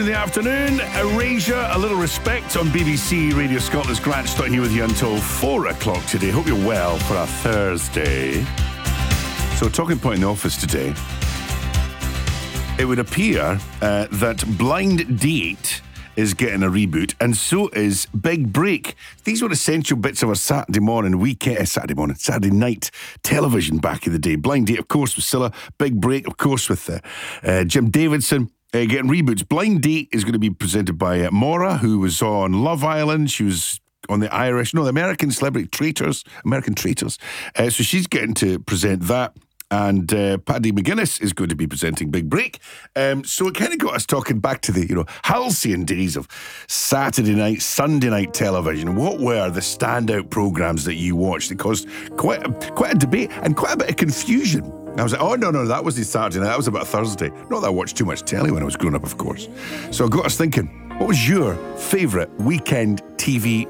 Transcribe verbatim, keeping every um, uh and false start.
the afternoon. Erasure, A Little Respect on B B C Radio Scotland's Grant Stott here with you until four o'clock today. Hope you're well for a Thursday. So, talking point in the office today. It would appear uh, that Blind Date is getting a reboot, and so is Big Break. These were essential bits of our Saturday morning, weekend, uh, Saturday morning, Saturday night television back in the day. Blind Date, of course, with Scylla. Big Break, of course, with uh, uh, Jim Davidson. Uh, getting reboots. Blind Date is going to be presented by uh, Maura, who was on Love Island. She was on the Irish, no, the American Celebrity Traitors, American Traitors. Uh, so she's getting to present that. And uh, Paddy McGuinness is going to be presenting Big Break. Um, so it kind of got us talking back to the, you know, halcyon days of Saturday night, Sunday night television. What were the standout programmes that you watched that caused quite a, quite a debate and quite a bit of confusion? I was like, oh, no, no, that was the Saturday night. That was about Thursday. Not that I watched too much telly when I was growing up, of course. So it got us thinking, what was your favourite weekend T V